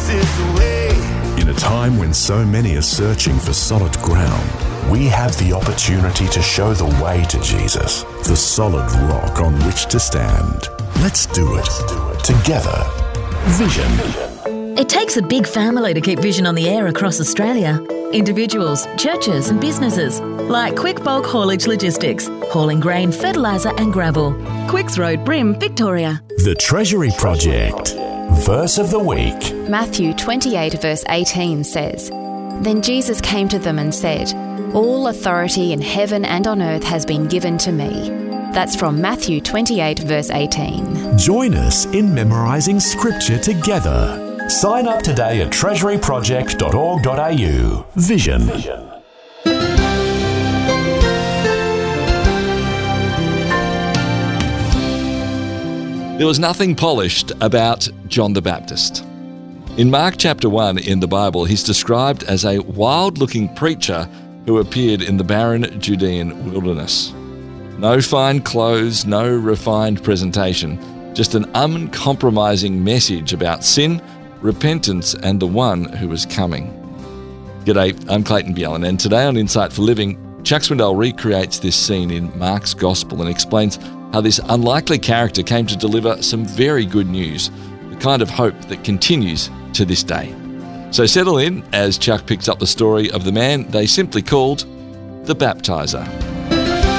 is the way. In a time when so many are searching for solid ground, we have the opportunity to show the way to Jesus, the solid rock on which to stand. Let's do it together. Vision. It takes a big family to keep Vision on the air across Australia. Individuals, churches and businesses, like Quick Bulk Haulage Logistics, hauling grain, fertiliser and gravel. Quicks Road, Brim, Victoria. The Treasury Project. Verse of the week. Matthew 28 verse 18 says, "Then Jesus came to them and said, 'All authority in heaven and on earth has been given to me.'" That's from Matthew 28 verse 18. Join us in memorising scripture together. Sign up today at treasuryproject.org.au. Vision. There was nothing polished about John the Baptist. In Mark chapter 1 in the Bible, he's described as a wild-looking preacher who appeared in the barren Judean wilderness. No fine clothes, no refined presentation, just an uncompromising message about sin, repentance, and the one who was coming. G'day, I'm Clayton Bjelland, and today on Insight for Living, Chuck Swindoll recreates this scene in Mark's Gospel and explains how this unlikely character came to deliver some very good news, the kind of hope that continues to this day. So settle in as Chuck picks up the story of the man they simply called the Baptizer.